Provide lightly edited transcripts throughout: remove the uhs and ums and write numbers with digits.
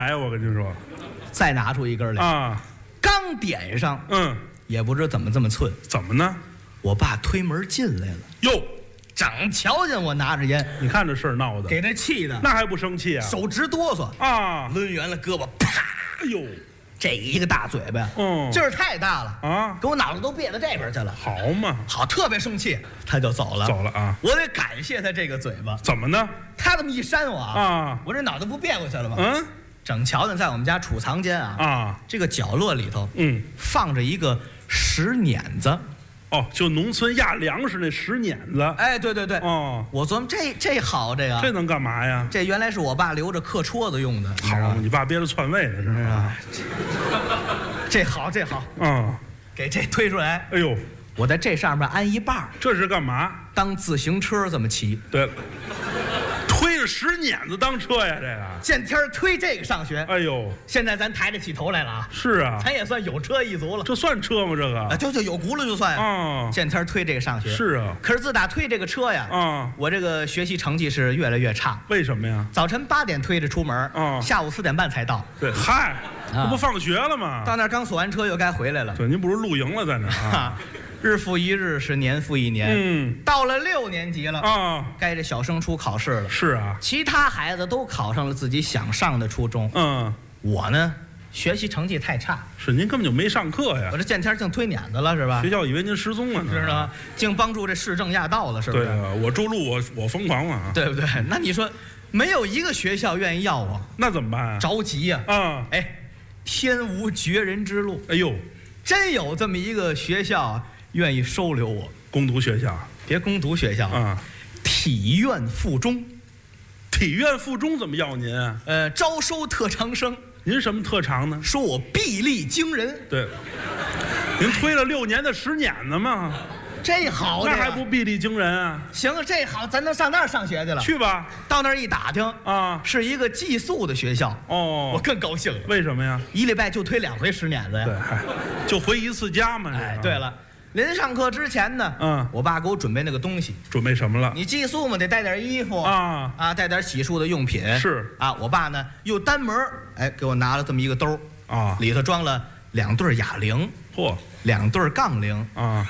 哎，我跟你说， 再拿出一根来啊， 刚点上，也不知怎么这么寸。 怎么呢？ 我爸推门进来了， 哟， 正瞧见我拿着烟， 你看这事儿闹的， 给他气的， 那还不生气啊？ 手直哆嗦啊， 抡圆了胳膊，啪！ 哎呦， 这一个大嘴巴，劲儿太大了啊， 给我脑袋都别到这边去了。 好嘛， 好，特别生气，他就走了。 走了啊！ 我得感谢他这个嘴巴。 怎么呢？ 他这么一扇我啊， 我这脑袋不别过去了吗？正瞧见在我们家储藏间这个角落里头，放着一个石碾子。 哦，就农村压粮食那石碾子。 哎，对对对。 哦， 我琢磨这好，这能干嘛呀？ 这原来是我爸留着刻戳子用的。 好，你爸憋着篡位呢，是吧？ 这好，这好。给这推出来。 哎呦， 我在这上面安一把。 这是干嘛？ 当自行车这么骑。 对了。推着石碾子当车呀，这个见天推这个上学。 哎呦， 现在咱抬得起头来了啊！ 是啊， 咱也算有车一族了。 这算车吗？这个就有轱辘就算见天推这个上学。 是啊， 可是自打推这个车呀，我这个学习成绩是越来越差。 为什么呀？ 早晨8点推着出门，下午4点半才到。 对，嗨，这不放学了吗？ 到那儿刚锁完车，又该回来了。 对，您不是露营了在那儿？ 日复一日，是年复一年。到了6年级了该这小升初考试了。 是啊， 其他孩子都考上了自己想上的初中。我呢，学习成绩太差。 是您根本就没上课呀！ 我这见天净推碾子了，是吧？ 学校以为您失踪了呢， 知道吗？净帮助这市政压道了，是不是？ 对啊，我筑路，我疯狂了， 对不对？那你说，没有一个学校愿意要我， 那怎么办啊？ 着急呀！天无绝人之路。哎呦，真有这么一个学校愿意收留我。 攻读学校？ 别攻读学校体院附中。 体院附中怎么要您啊？ 招收特长生。 您什么特长呢？ 说我臂力惊人。对， 您推了6年的石碾子吗？ 这好， 那还不臂力惊人啊？ 行，这好，咱能上那儿上学去了。 去吧。 到那儿一打听是一个寄宿的学校。我更高兴了。 为什么呀 ？1礼拜就推2回石碾子呀。 对，就回1次家嘛。 对了。临上课之前呢，我爸给我准备那个东西。 准备什么了？ 你寄宿嘛，得带点衣服带点洗漱的用品。 是我爸呢又单门给我拿了这么一个兜里头装了2对哑铃，2对杠铃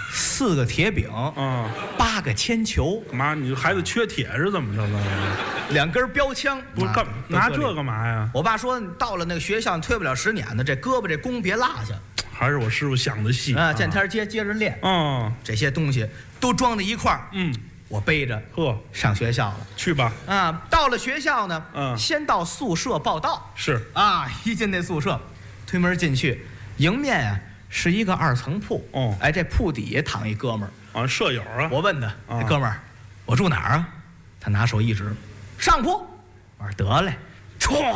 4个铁饼8个铅球。 妈，你孩子缺铁是怎么着了 ？2根标枪。 不是拿这干嘛呀？ 我爸说，你到了那个学校，你推不了石碾子，这胳膊这弓别落下。 还是我师傅想的细见天接着练。这些东西都装在一块儿。我背着上学校了。去吧。到了学校呢，先到宿舍报到。是一进那宿舍，推门进去，迎面是一个2层铺。这铺底下躺一哥们儿舍友啊。 我问他，哥们儿，我住哪儿啊？他拿手一指，上铺。我说得嘞，歘，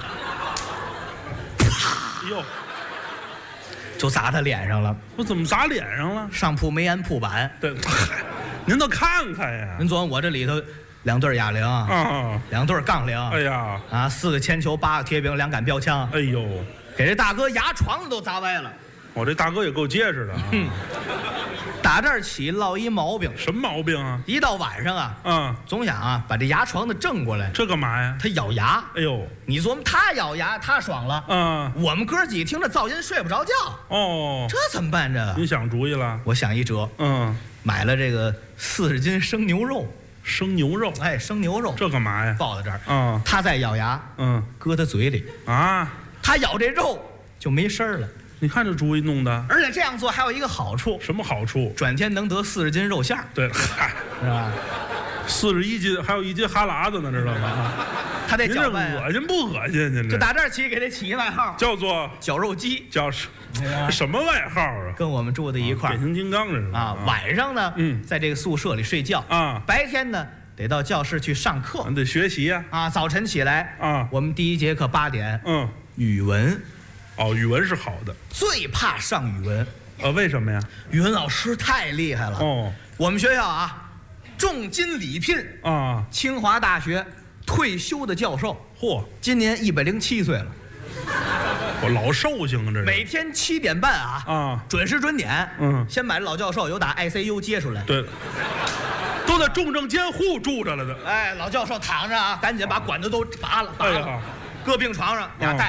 啪，哟。就砸他脸上了。 我怎么砸脸上了？ 上铺没安铺板。对， 您倒看看呀！ 您琢磨我这里头2对哑铃2对杠铃。哎呀，4个铅球8个铁饼2杆标枪。哎呦，给这大哥牙床子都砸歪了。 我这大哥也够结实的。 打这儿起落一毛病。什么毛病啊？一到晚上总想把这牙床子正过来。这干嘛呀？他咬牙。哎呦，你琢磨他咬牙，他爽了。我们哥几听着噪音睡不着觉。这怎么办？这个？你想主意了？我想一辙。买了这个40斤生牛肉。生牛肉？生牛肉。这干嘛呀？抱在这儿。他再咬牙。搁他嘴里。他咬这肉就没声了。你看这主意弄的，而且这样做还有一个好处。什么好处？转天能得40斤肉馅儿。对，嗨，是吧？41斤，还有1斤哈喇子呢，知道吗？他这搅拌恶心不恶心？您这就打这儿起，给他起一外号，叫做绞肉机。叫什么外号啊？跟我们住在一块儿，变形金刚这是晚上呢，在这个宿舍里睡觉白天呢得到教室去上课，得学习呀。早晨起来我们第1节课8点，语文。语文是好的，最怕上语文。为什么呀？语文老师太厉害了。我们学校重金礼聘清华大学退休的教授。今年107岁了。我老寿星啊，这是。每天7点半准时准点。先把老教授由打 ICU 接出来。对。都在重症监护住着了的。老教授躺着赶紧把管子都拔了。哎呀。 搁病床上，俩带